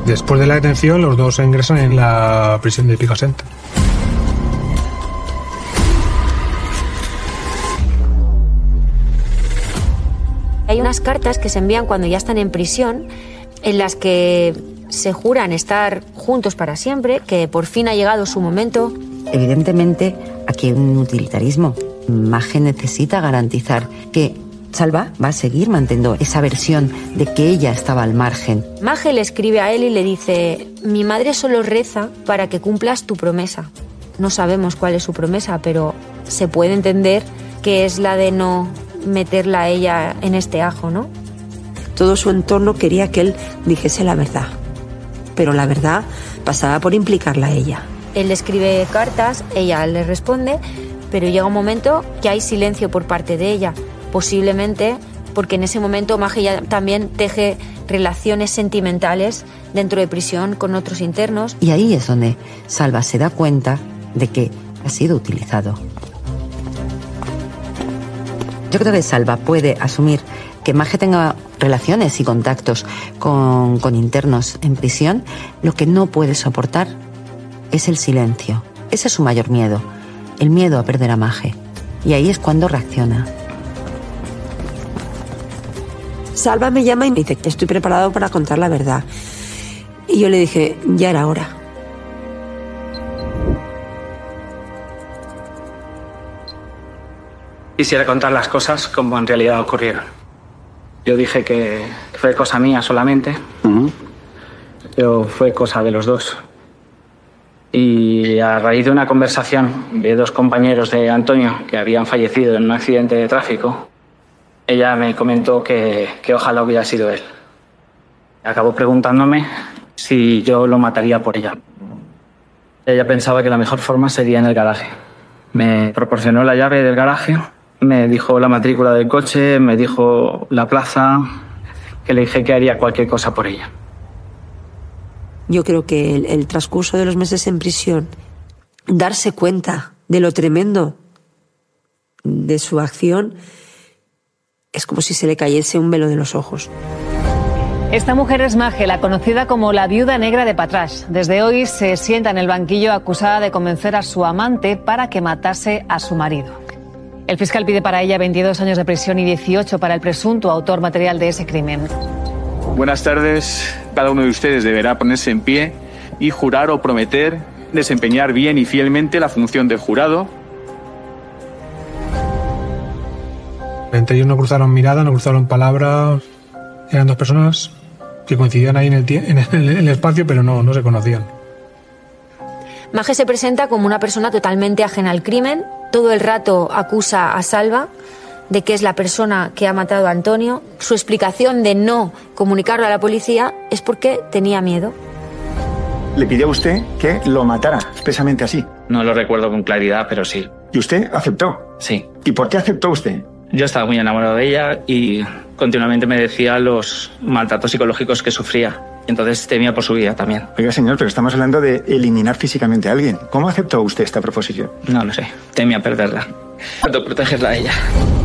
Después de la detención, los dos se ingresan en la prisión de Picassent. Hay unas cartas que se envían cuando ya están en prisión, en las que se juran estar juntos para siempre, que por fin ha llegado su momento. Evidentemente, aquí hay un utilitarismo. Maje necesita garantizar que Salva va a seguir manteniendo esa versión de que ella estaba al margen. Maje le escribe a él y le dice: mi madre solo reza para que cumplas tu promesa. No sabemos cuál es su promesa, pero se puede entender que es la de no meterla a ella en este ajo, ¿no? Todo su entorno quería que él dijese la verdad, pero la verdad pasaba por implicarla a ella. Él le escribe cartas, ella le responde, pero llega un momento que hay silencio por parte de ella, posiblemente porque en ese momento Maje ya también teje relaciones sentimentales dentro de prisión con otros internos. Y ahí es donde Salva se da cuenta de que ha sido utilizado. Yo creo que Salva puede asumir que Maje tenga relaciones y contactos con internos en prisión. Lo que no puede soportar es el silencio. Ese es su mayor miedo, el miedo a perder a Maje. Y ahí es cuando reacciona. Salva me llama y me dice: estoy preparado para contar la verdad. Y yo le dije: ya era hora. Quisiera contar las cosas como en realidad ocurrieron. Yo dije que fue cosa mía solamente, pero fue cosa de los dos. Y a raíz de una conversación de dos compañeros de Antonio que habían fallecido en un accidente de tráfico, ella me comentó que ojalá hubiera sido él. Acabó preguntándome si yo lo mataría por ella. Ella pensaba que la mejor forma sería en el garaje. Me proporcionó la llave del garaje, me dijo la matrícula del coche, me dijo la plaza, que le dije que haría cualquier cosa por ella. Yo creo que el transcurso de los meses en prisión, darse cuenta de lo tremendo de su acción, es como si se le cayese un velo de los ojos. Esta mujer es Maje, la conocida como la viuda negra de Patraix. Desde hoy se sienta en el banquillo acusada de convencer a su amante para que matase a su marido. El fiscal pide para ella 22 años de prisión y 18 para el presunto autor material de ese crimen. Buenas tardes. Cada uno de ustedes deberá ponerse en pie y jurar o prometer desempeñar bien y fielmente la función del jurado. Entre ellos no cruzaron miradas, no cruzaron palabras. Eran dos personas que coincidían ahí en el espacio, pero no se conocían. Maje se presenta como una persona totalmente ajena al crimen. Todo el rato acusa a Salva de que es la persona que ha matado a Antonio. Su explicación de no comunicarlo a la policía es porque tenía miedo. Le pidió a usted que lo matara, expresamente así. No lo recuerdo con claridad, pero sí. ¿Y usted aceptó? Sí. ¿Y por qué aceptó usted? Yo estaba muy enamorado de ella y continuamente me decía los maltratos psicológicos que sufría. Entonces temía por su vida también. Oiga, señor, pero estamos hablando de eliminar físicamente a alguien. ¿Cómo aceptó usted esta proposición? No lo sé. Temía perderla. Puedo protegerla a ella.